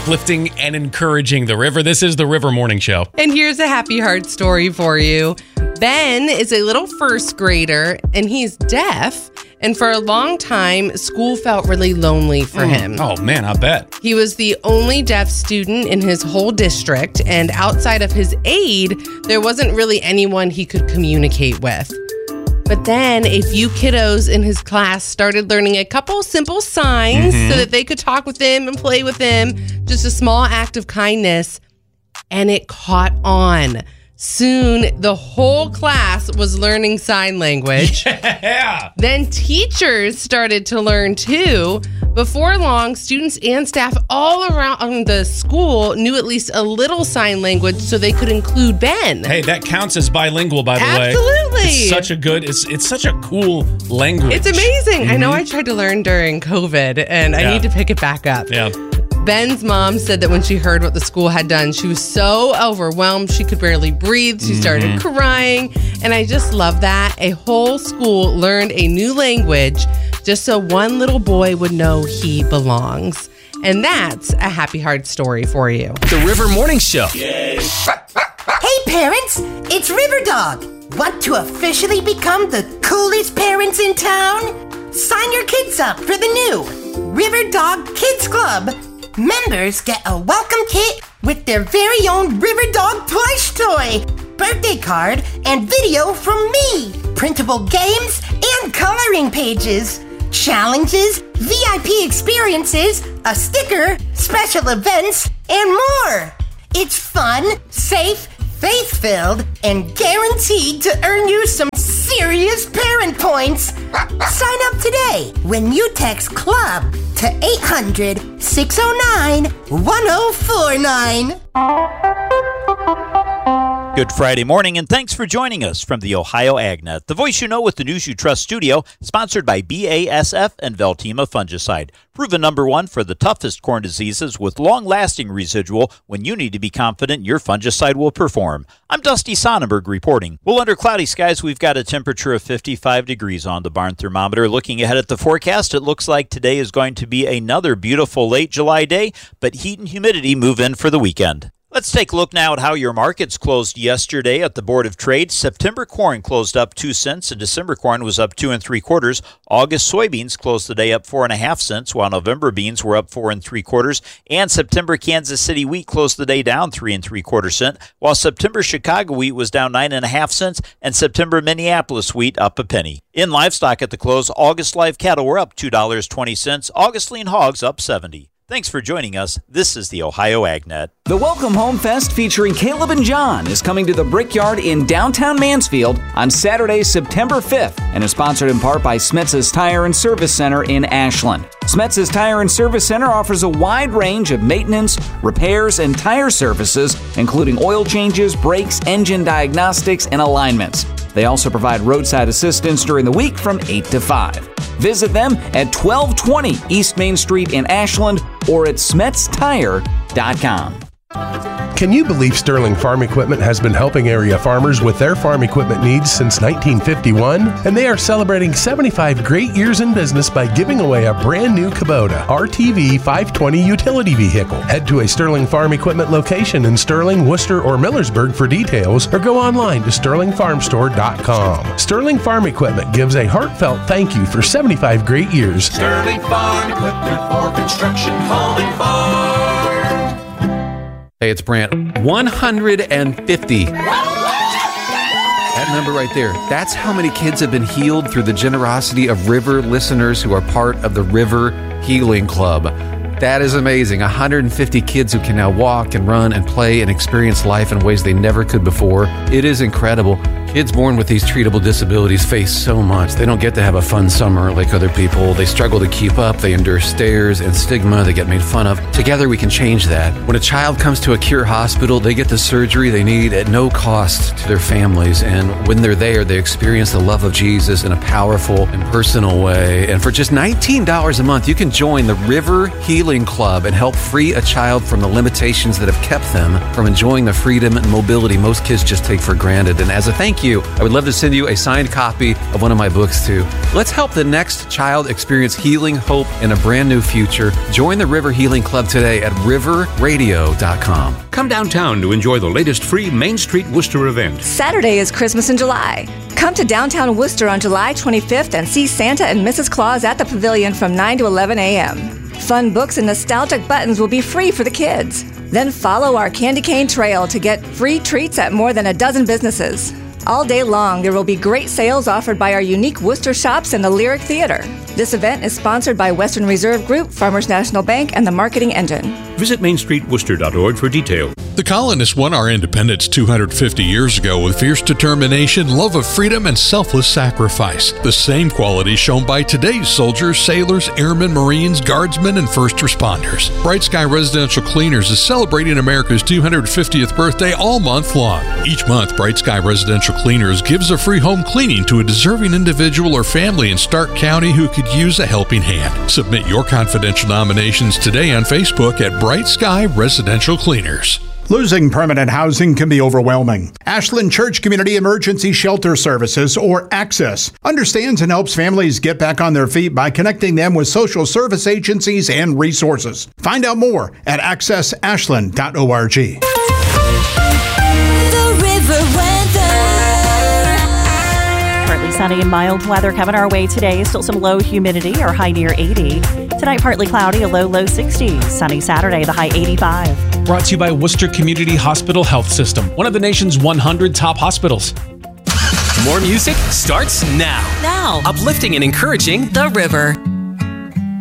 uplifting and encouraging the river. This is the River Morning Show. And here's a happy heart story for you. Ben is a little first grader, and he's deaf. And for a long time, school felt really lonely for him. Oh, man, I bet. He was the only deaf student in his whole district, and outside of his aide, there wasn't really anyone he could communicate with. But then a few kiddos in his class started learning a couple simple signs so that they could talk with him and play with him. Just a small act of kindness. And it caught on. Soon, the whole class was learning sign language. Yeah. Then teachers started to learn too. Before long, students and staff all around the school knew at least a little sign language so they could include Ben. Hey, that counts as bilingual, by the way. Absolutely. It's such a good, it's such a cool language. It's amazing. I know I tried to learn during COVID, and I need to pick it back up. Yeah. Ben's mom said that when she heard what the school had done, she was so overwhelmed she could barely breathe. She started crying, and I just love that. A whole school learned a new language just so one little boy would know he belongs. And that's a happy heart story for you. The River Morning Show. Hey parents, it's River Dog. Want to officially become the coolest parents in town? Sign your kids up for the new River Dog Kids Club. Members get a welcome kit with their very own River Dog plush toy, birthday card, and video from me, printable games, and coloring pages, challenges, VIP experiences, a sticker, special events, and more. It's fun, safe, faith-filled, and guaranteed to earn you some serious parent points. Sign up today when you text CLUB to 800-609-1049. Good Friday morning, and thanks for joining us from the Ohio AgNet, the voice you know with the news you trust studio, sponsored by BASF and Veltima Fungicide. Proven number one for the toughest corn diseases with long-lasting residual when you need to be confident your fungicide will perform. I'm Dusty Sonnenberg reporting. Well, under cloudy skies, we've got a temperature of 55 degrees on the barn thermometer. Looking ahead at the forecast, it looks like today is going to be another beautiful late July day, but heat and humidity move in for the weekend. Let's take a look now at how your markets closed yesterday at the Board of Trade. September corn closed up 2 cents, and December corn was up 2 3/4. August soybeans closed the day up 4 1/2 cents, while November beans were up 4 3/4. And September Kansas City wheat closed the day down 3 3/4 cents, while September Chicago wheat was down 9 1/2 cents, and September Minneapolis wheat up a penny. In livestock at the close, August live cattle were up $2.20. August lean hogs up 70. Thanks for joining us. This is the Ohio AgNet. The Welcome Home Fest featuring Caleb and John is coming to the Brickyard in downtown Mansfield on Saturday, September 5th, and is sponsored in part by Smetz's Tire and Service Center in Ashland. Smetz's Tire and Service Center offers a wide range of maintenance, repairs, and tire services, including oil changes, brakes, engine diagnostics, and alignments. They also provide roadside assistance during the week from 8 to 5. Visit them at 1220 East Main Street in Ashland or at SmetzTire.com. Can you believe Sterling Farm Equipment has been helping area farmers with their farm equipment needs since 1951? And they are celebrating 75 great years in business by giving away a brand new Kubota RTV 520 utility vehicle. Head to a Sterling Farm Equipment location in Sterling, Worcester, or Millersburg for details, or go online to sterlingfarmstore.com. Sterling Farm Equipment gives a heartfelt thank you for 75 great years. Sterling Farm Equipment for construction, home, and farm. Hey, it's Brant. 150. That number right there, that's how many kids have been healed through the generosity of River listeners who are part of the River Healing Club. That is amazing. 150 kids who can now walk and run and play and experience life in ways they never could before. It is incredible. Kids born with these treatable disabilities face so much. They don't get to have a fun summer like other people. They struggle to keep up. They endure stares and stigma. They get made fun of. Together we can change that. When a child comes to a Cure hospital, they get the surgery they need at no cost to their families. And when they're there, they experience the love of Jesus in a powerful and personal way. And for just $19 a month, you can join the River Healing Club and help free a child from the limitations that have kept them from enjoying the freedom and mobility most kids just take for granted. And as a thank Thank you. I would love to send you a signed copy of one of my books, too. Let's help the next child experience healing, hope, and a brand new future. Join the River Healing Club today at riverradio.com. Come downtown to enjoy the latest free Main Street Worcester event. Saturday is Christmas in July. Come to downtown Worcester on July 25th and see Santa and Mrs. Claus at the Pavilion from 9 to 11 a.m. Fun books and nostalgic buttons will be free for the kids. Then follow our candy cane trail to get free treats at more than a dozen businesses. All day long, there will be great sales offered by our unique Worcester shops and the Lyric Theater. This event is sponsored by Western Reserve Group, Farmers National Bank, and the Marketing Engine. Visit mainstreetworcester.org for details. The colonists won our independence 250 years ago with fierce determination, love of freedom, and selfless sacrifice. The same qualities shown by today's soldiers, sailors, airmen, Marines, guardsmen, and first responders. Bright Sky Residential Cleaners is celebrating America's 250th birthday all month long. Each month, Bright Sky Residential Cleaners gives a free home cleaning to a deserving individual or family in Stark County who could use a helping hand. Submit your confidential nominations today on Facebook at Bright Sky Residential Cleaners. Losing permanent housing can be overwhelming. Ashland Church Community Emergency Shelter Services, or ACCESS, understands and helps families get back on their feet by connecting them with social service agencies and resources. Find out more at accessashland.org. The River Weather. Partly sunny and mild weather coming our way today. Still some low humidity, or high near 80. Tonight, partly cloudy, a low 60s. Sunny Saturday, the high 85. Brought to you by Worcester Community Hospital Health System, one of the nation's 100 top hospitals. More music starts now. Now. Uplifting and encouraging The River.